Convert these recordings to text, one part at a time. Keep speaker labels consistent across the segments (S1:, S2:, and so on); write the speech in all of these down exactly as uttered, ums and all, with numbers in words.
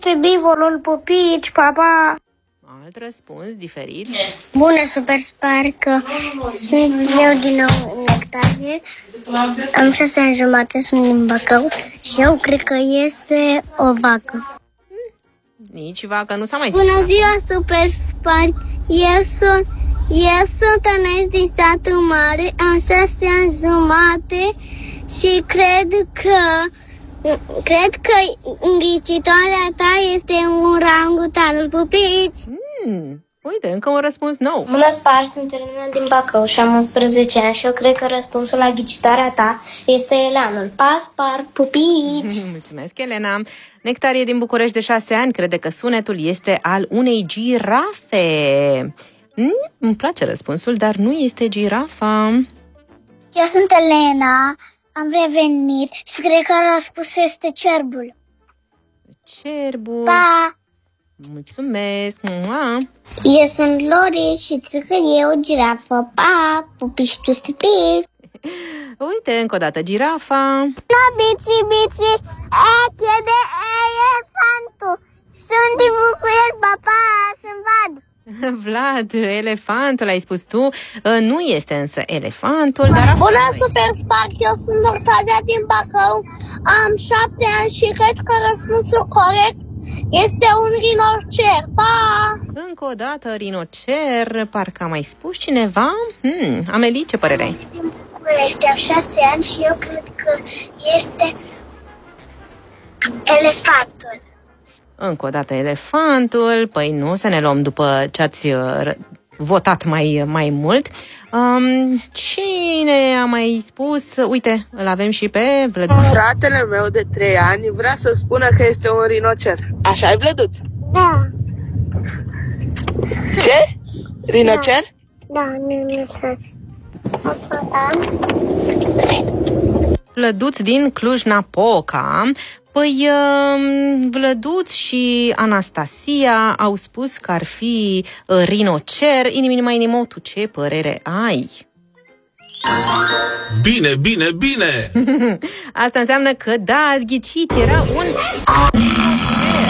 S1: Bivolul pupici, papa.
S2: Alt răspuns diferit.
S1: Bună, Super Spark. Sunt eu din nou Nectarie. Am șase ani jumate, sunt din Bacău și eu cred că este o vacă.
S2: Nici vacă nu s-a mai zis.
S1: Bună ziua, Super Spark. Eu sunt, eu sunt Anais din satul mare, am șase ani jumate și cred că Cred că înghițitoarea ta este un orangutanul pupici.
S2: Mm, uite, încă un răspuns nou.
S1: Bună, Spar, sunt Elena din Bacău și am unsprezece ani și eu cred că răspunsul la ghicitoarea ta este elanul. Pas, par, pupici.
S2: Mulțumesc, Elena. Nectarie din București de șase ani crede că sunetul este al unei girafe. Mm, îmi place răspunsul, dar nu este girafa.
S1: Eu sunt Elena. Am revenit și cred că răspunsul este cerbul.
S2: Cerbul.
S1: Pa!
S2: Mulțumesc! Mua.
S1: Eu sunt Lori și cred că e o girafă. Pa! Pupici tu stipi!
S2: Uite, încă o dată, girafa.
S1: No, bici, bici! E, ce de elefantul! Sunt din București, papa, să-mi vad!
S2: Vlad, elefantul, ai spus tu. Nu este însă elefantul, dar...
S1: Bună, Super Spark, eu sunt Octavia din Bacău. Am șapte ani și cred că răspunsul corect este un rinocer. Pa!
S2: Încă o dată, rinocer, parcă a mai spus cineva. Hmm, Amelie, ce părere ai?
S1: Din București, am șase ani și eu cred că este elefantul.
S2: Încă o dată elefantul. Păi nu, să ne luăm după ce ați uh, votat mai, mai mult. Um, cine a mai spus? Uite, îl avem și pe Vlăduț.
S3: Fratele meu de trei ani vrea să spună că este un rinocer. Așa-i, Vlăduț?
S1: Da.
S3: Ce? Rinocer?
S1: Da, rinocer.
S2: Vlăduț din Cluj-Napoca. Păi, Vlăduț și Anastasia au spus că ar fi rinocer. Inimini mai nimo, tu ce părere ai?
S4: Bine, bine, bine!
S2: Asta înseamnă că da, ați ghicit, era un rinocer.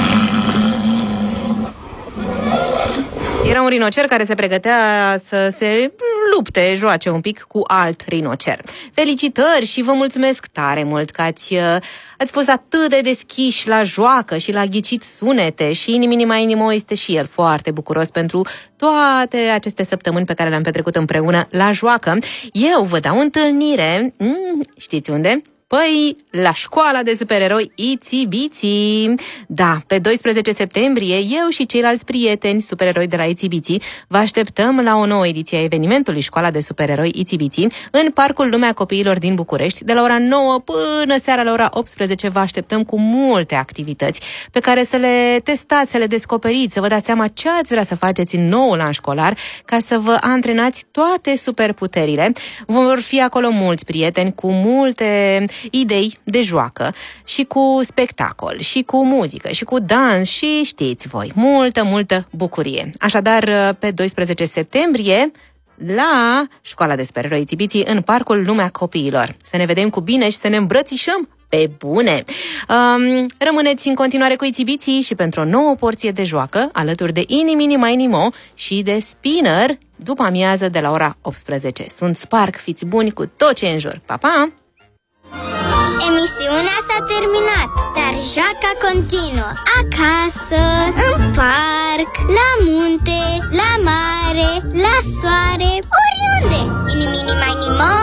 S2: Era un rinocer care se pregătea să se lupte, joace un pic cu alt rinocer. Felicitări și vă mulțumesc tare mult că ați, ați fost atât de deschiși la joacă și la ghicit sunete și inimini mai inimo este și el foarte bucuros pentru toate aceste săptămâni pe care le-am petrecut împreună la joacă. Eu vă dau întâlnire, știți unde? Păi, la școala de supereroi Itsy Bitsy. Da, pe doisprezece septembrie, eu și ceilalți prieteni supereroi de la Itsy Bitsy vă așteptăm la o nouă ediție a evenimentului Școala de Supereroi Itsy Bitsy în Parcul Lumea Copiilor din București. De la ora nouă până seara la ora optsprezece vă așteptăm cu multe activități pe care să le testați, să le descoperiți, să vă dați seama ce ați vrea să faceți în noul an școlar ca să vă antrenați toate superputerile. Vor fi acolo mulți prieteni cu multe idei de joacă și cu spectacol și cu muzică și cu dans și știți voi, multă, multă bucurie. Așadar, pe doisprezece septembrie, la Școala de Supereroi Itsy Bitsy în Parcul Lumea Copiilor. Să ne vedem cu bine și să ne îmbrățișăm pe bune! Um, rămâneți în continuare cu Itsy Bitsy și pentru o nouă porție de joacă, alături de Inimini Mai Nimo și de Spinner, după amiază de la ora optsprezece. Sunt Spark, fiți buni cu tot ce e în jur. Pa, pa!
S1: Emisiunea s-a terminat, dar joaca continuă. Acasă, în parc, la munte, la mare, la soare, oriunde. Inimini mai nimo.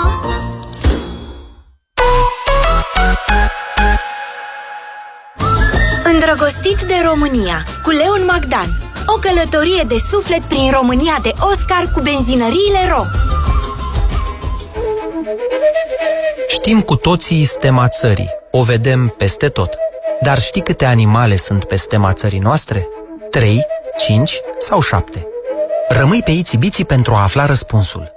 S5: Îndrăgostit de România, cu Leon Magdan. O călătorie de suflet prin România de Oscar cu benzinăriile Ro.
S6: Știm cu toții stema țării, o vedem peste tot. Dar știi câte animale sunt pe stema țării noastre? Trei, cinci sau șapte? Rămâi pe Itsy Bitsy pentru a afla răspunsul.